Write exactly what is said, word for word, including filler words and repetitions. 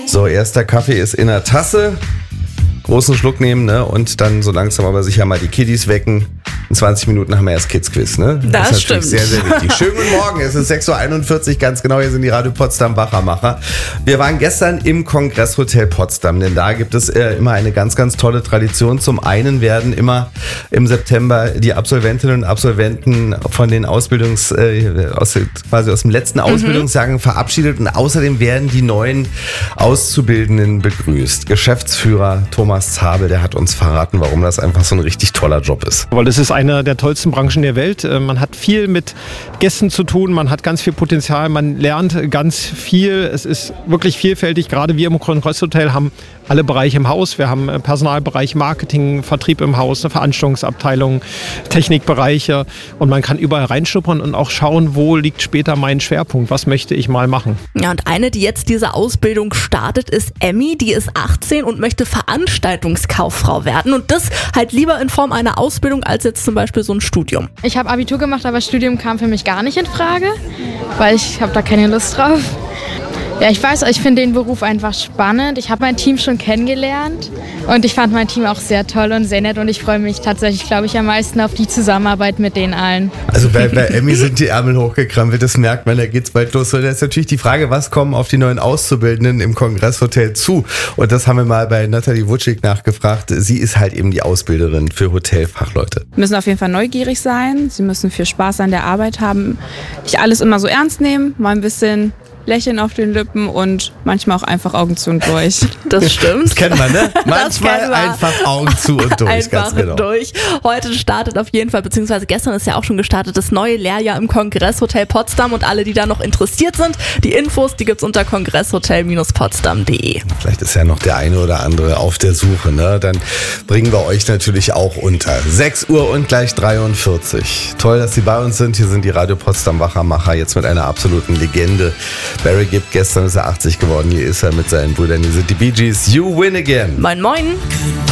So, erster Kaffee ist in der Tasse. Großen Schluck nehmen, ne? Und dann so langsam aber sicher mal die Kiddies wecken. In zwanzig Minuten haben wir erst Kids-Quiz, ne? Das, das ist stimmt. Sehr, sehr wichtig. Schönen guten Morgen, es ist sechs Uhr einundvierzig, ganz genau, hier sind die Radio Potsdam Wachermacher. Wir waren gestern im Kongresshotel Potsdam, denn da gibt es äh, immer eine ganz, ganz tolle Tradition. Zum einen werden immer im September die Absolventinnen und Absolventen von den Ausbildungs, äh, aus, quasi aus dem letzten Ausbildungsjahr mhm. verabschiedet und außerdem werden die neuen Auszubildenden begrüßt. Geschäftsführer Thomas Zabel, der hat uns verraten, warum das einfach so ein richtig toller Job ist. Weil es ist eine der tollsten Branchen der Welt. Man hat viel mit Gästen zu tun, man hat ganz viel Potenzial, man lernt ganz viel. Es ist wirklich vielfältig. Gerade wir im Kongresshotel haben alle Bereiche im Haus. Wir haben Personalbereich, Marketing, Vertrieb im Haus, eine Veranstaltungsabteilung, Technikbereiche und man kann überall reinschnuppern und auch schauen, wo liegt später mein Schwerpunkt, was möchte ich mal machen. Ja, und eine, die jetzt diese Ausbildung startet, ist Emmy, die ist achtzehn und möchte Veranstaltungskauffrau werden und das halt lieber in Form einer Ausbildung als jetzt zum Beispiel so ein Studium. Ich habe Abitur gemacht, aber Studium kam für mich gar nicht in Frage, weil ich habe da keine Lust drauf. Ja, ich weiß, ich finde den Beruf einfach spannend. Ich habe mein Team schon kennengelernt und ich fand mein Team auch sehr toll und sehr nett und ich freue mich tatsächlich, glaube ich, am meisten auf die Zusammenarbeit mit denen allen. Also bei, bei Emmy sind die Ärmel hochgekrampelt, das merkt man, da geht's bald los. Und da ist natürlich die Frage, was kommen auf die neuen Auszubildenden im Kongresshotel zu? Und das haben wir mal bei Nathalie Wutschig nachgefragt. Sie ist halt eben die Ausbilderin für Hotelfachleute. Sie müssen auf jeden Fall neugierig sein, sie müssen viel Spaß an der Arbeit haben, nicht alles immer so ernst nehmen, mal ein bisschen Lächeln auf den Lippen und manchmal auch einfach Augen zu und durch. Das stimmt. Das kennt man, ne? Manchmal einfach Augen zu und durch. Einfach ganz genau. durch. Heute startet auf jeden Fall, beziehungsweise gestern ist ja auch schon gestartet, das neue Lehrjahr im Kongresshotel Potsdam und alle, die da noch interessiert sind, die Infos, die gibt's unter kongresshotel potsdam punkt de. Vielleicht ist ja noch der eine oder andere auf der Suche, ne? Dann bringen wir euch natürlich auch unter. sechs Uhr und gleich dreiundvierzig. Toll, dass Sie bei uns sind. Hier sind die Radio Potsdam Wachermacher, jetzt mit einer absoluten Legende. Barry Gibb, gestern ist er achtzig geworden, hier ist er mit seinen Brüdern, hier sind die Bee Gees, You Win Again. Moin moin.